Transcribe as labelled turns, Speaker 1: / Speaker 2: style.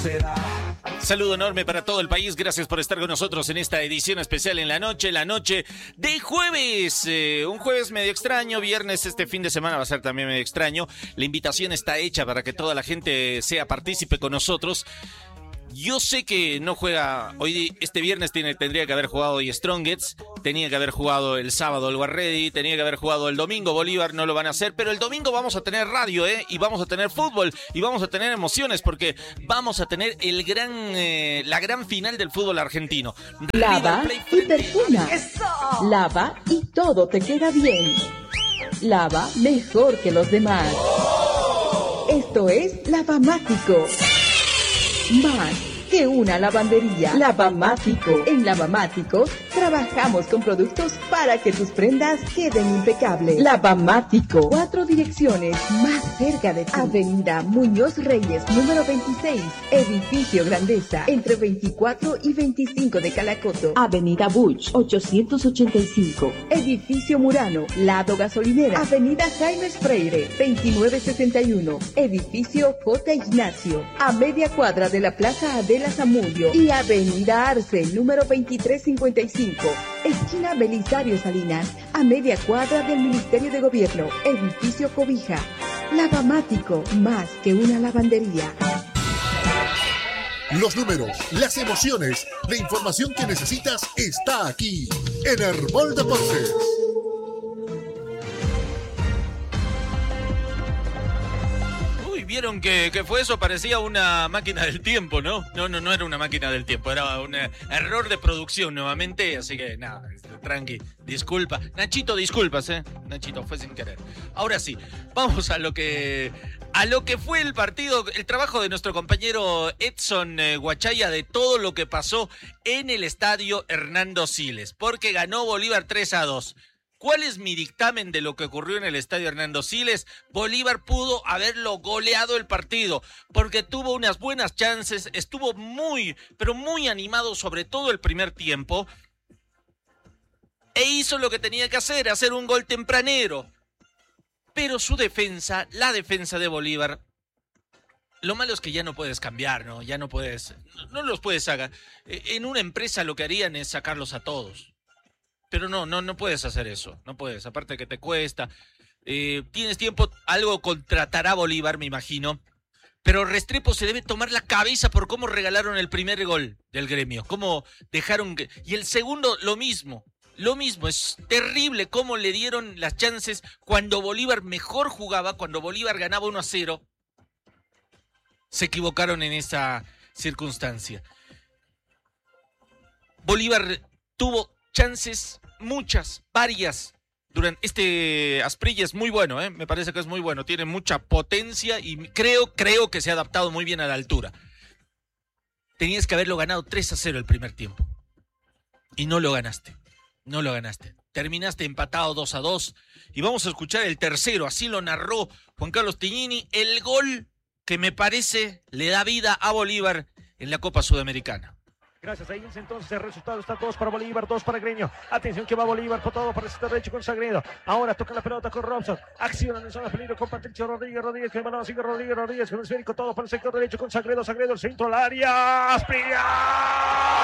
Speaker 1: Saludo enorme para todo el país, gracias por estar con nosotros en esta edición especial en la noche de jueves, un jueves medio extraño, viernes este fin de semana va a ser también medio extraño, la invitación está hecha para que toda la gente sea partícipe con nosotros. Yo sé que no juega hoy, este viernes tendría que haber jugado hoy Strongets, tenía que haber jugado el sábado el Warready, tenía que haber jugado el domingo Bolívar, no lo van a hacer, pero el domingo vamos a tener radio, y vamos a tener fútbol, y vamos a tener emociones, porque vamos a tener la gran final del fútbol argentino.
Speaker 2: Lava y perfuma. Lava y todo te queda bien. Lava mejor que los demás. Esto es Lavamático. Más que una lavandería. Lavamático. En Lavamático trabajamos con productos para que tus prendas queden impecables. Lavamático. 4 direcciones más cerca de ti. Avenida Muñoz Reyes, número 26. Edificio Grandeza, entre 24 y 25 de Calacoto. Avenida Buch, 885. Edificio Murano, lado gasolinera. Avenida Jaime Freire, 2961. Edificio J. Ignacio, a media cuadra de la Plaza Adela Zamudio. Y Avenida Arce, número 2355. Esquina Belisario Salinas, a media cuadra del Ministerio de Gobierno. Edificio Cobija. Lavamático, más que una lavandería.
Speaker 3: Los números, las emociones, la información que necesitas está aquí, en Herbol Deportes.
Speaker 1: ¿Vieron que fue eso? Parecía una máquina del tiempo, ¿no? No era una máquina del tiempo, era un error de producción nuevamente, así que nada, tranqui, disculpa. Nachito, disculpas, Nachito, fue sin querer. Ahora sí, vamos a lo que fue el partido, el trabajo de nuestro compañero Edson Guachaya, de todo lo que pasó en el estadio Hernando Siles, porque ganó Bolívar 3-2. ¿Cuál es mi dictamen de lo que ocurrió en el estadio Hernando Siles? Bolívar pudo haberlo goleado el partido, porque tuvo unas buenas chances, estuvo muy, pero muy animado, sobre todo el primer tiempo, e hizo lo que tenía que hacer un gol tempranero. Pero su defensa, la defensa de Bolívar, lo malo es que ya no puedes cambiar, ¿no? Ya no los puedes sacar. En una empresa lo que harían es sacarlos a todos. Pero no puedes hacer eso, no puedes, aparte que te cuesta, tienes tiempo, algo contratará Bolívar, me imagino, pero Restrepo se debe tomar la cabeza por cómo regalaron el primer gol del Gremio, cómo dejaron, y el segundo lo mismo, es terrible cómo le dieron las chances cuando Bolívar mejor jugaba, cuando Bolívar ganaba 1-0, se equivocaron en esa circunstancia. Bolívar tuvo chances, muchas, varias, durante Asprilla es muy bueno, me parece que es muy bueno, tiene mucha potencia y creo que se ha adaptado muy bien a la altura. Tenías que haberlo ganado 3-0 el primer tiempo y no lo ganaste, terminaste empatado 2-2 y vamos a escuchar el tercero, así lo narró Juan Carlos Tignini, el gol que me parece le da vida a Bolívar en la Copa Sudamericana.
Speaker 4: Gracias a ellos, entonces el resultado está 2 para Bolívar, 2 para Gremio. Atención que va Bolívar por todo para el sector derecho con Sagredo. Ahora toca la pelota con Robson. Acciona en zona de peligro con Patricio Rodríguez, que mano sigue Rodríguez con el esférico, todo para el sector derecho con Sagredo, el centro al área. ¡Asprilla!